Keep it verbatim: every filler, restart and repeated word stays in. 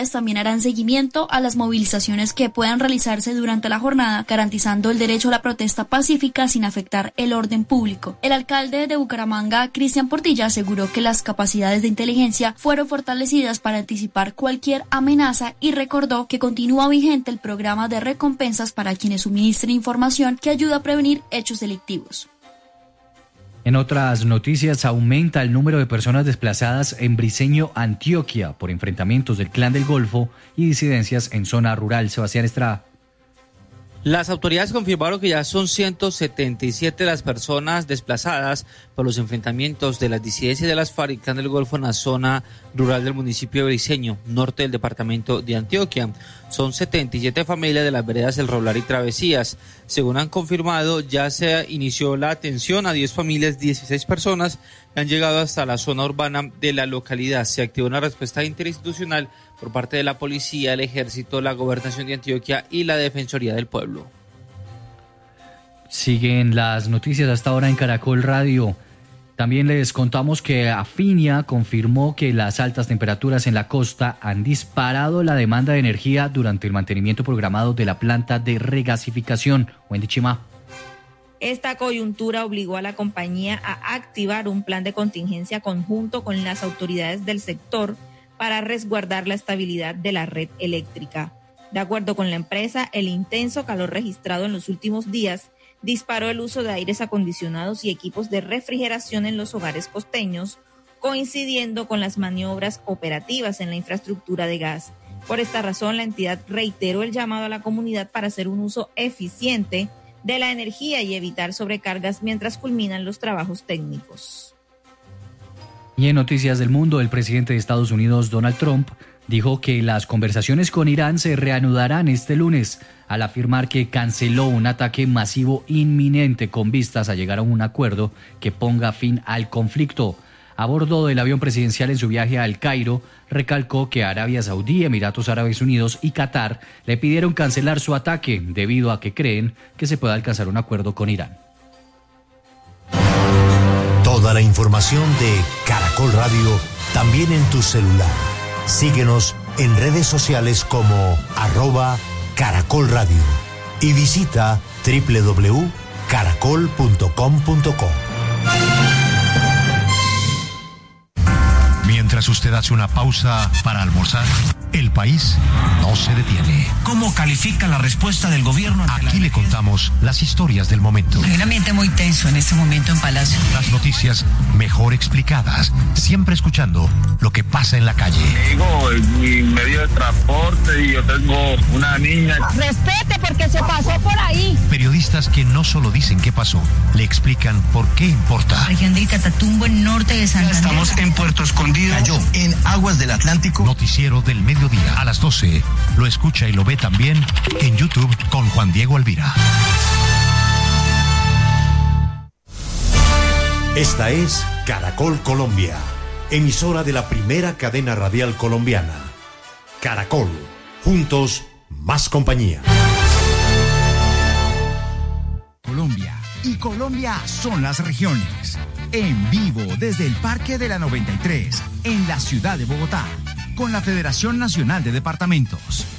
autoridades también harán seguimiento a las movilizaciones que puedan realizarse durante la jornada, garantizando el derecho a la protesta pacífica sin afectar el orden público. El alcalde de Bucaramanga, Cristian Portilla, aseguró que las capacidades de inteligencia fueron fortalecidas para anticipar cualquier amenaza y recordó que continúa vigente el programa de recompensas para quienes suministren información que ayuda a prevenir hechos delictivos. En otras noticias, aumenta el número de personas desplazadas en Briceño, Antioquia, por enfrentamientos del Clan del Golfo y disidencias en zona rural. Sebastián Estrada. Las autoridades confirmaron que ya son ciento setenta y siete las personas desplazadas por los enfrentamientos de las disidencias de las FARC y Clan del Golfo en la zona rural del municipio de Briceño, norte del departamento de Antioquia. Son setenta y siete familias de las veredas El Roblar y Travesías. Según han confirmado, ya se inició la atención a diez familias, dieciséis personas que han llegado hasta la zona urbana de la localidad. Se activó una respuesta interinstitucional por parte de la policía, el ejército, la gobernación de Antioquia y la Defensoría del Pueblo. Siguen las noticias hasta ahora en Caracol Radio. También les contamos que Afinia confirmó que las altas temperaturas en la costa han disparado la demanda de energía durante el mantenimiento programado de la planta de regasificación. Wendy Chima. Esta coyuntura obligó a la compañía a activar un plan de contingencia conjunto con las autoridades del sector para resguardar la estabilidad de la red eléctrica. De acuerdo con la empresa, el intenso calor registrado en los últimos días disparó el uso de aires acondicionados y equipos de refrigeración en los hogares costeños, coincidiendo con las maniobras operativas en la infraestructura de gas. Por esta razón, la entidad reiteró el llamado a la comunidad para hacer un uso eficiente de la energía y evitar sobrecargas mientras culminan los trabajos técnicos. Y en noticias del mundo, el presidente de Estados Unidos, Donald Trump, dijo que las conversaciones con Irán se reanudarán este lunes, al afirmar que canceló un ataque masivo inminente con vistas a llegar a un acuerdo que ponga fin al conflicto. A bordo del avión presidencial en su viaje a El Cairo, recalcó que Arabia Saudí, Emiratos Árabes Unidos y Qatar le pidieron cancelar su ataque debido a que creen que se puede alcanzar un acuerdo con Irán. Toda la información de Caracol Radio también en tu celular. Síguenos en redes sociales como arroba Caracol Radio y visita doble u doble u doble u punto caracol punto com punto co. Mientras usted hace una pausa para almorzar, el país no se detiene. ¿Cómo califica la respuesta del gobierno? Aquí le contamos las historias del momento. Hay un ambiente muy tenso en este momento en Palacio. Las noticias mejor explicadas, siempre escuchando lo que pasa en la calle. Digo, es mi medio de transporte y yo tengo una niña. Respete porque se pasó por ahí. Periodistas que no solo dicen qué pasó, le explican por qué importa. Región de Catatumbo, en norte de Santander. Estamos en Puerto Escondido, Cayó en aguas del Atlántico. Noticiero del mediodía a las doce. Lo escucha y lo ve también en YouTube con Juan Diego Alvira. Esta es Caracol Colombia, emisora de la primera cadena radial colombiana. Caracol, juntos, más compañía. Colombia y Colombia son las regiones. En vivo desde el Parque de la noventa y tres, en la ciudad de Bogotá, con la Federación Nacional de Departamentos.